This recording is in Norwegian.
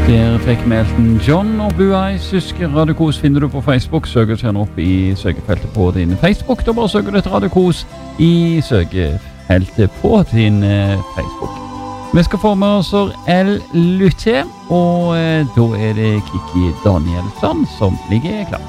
Der fikk vi Elton John og Blue Eyes. Husk, Radio Kos finner du på Facebook. Søk oss gjerne opp i søkefeltet på din Facebook. Da bare søker du etter Radio Kos i søkefeltet på din Facebook. Vi skal få med oss L. Lutte, og da er det Kiki Danielsson som ligger klar.